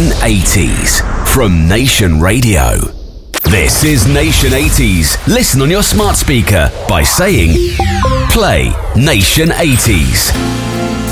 Nation 80s from Nation Radio. This is Nation 80s. Listen on your smart speaker by saying, play Nation 80s.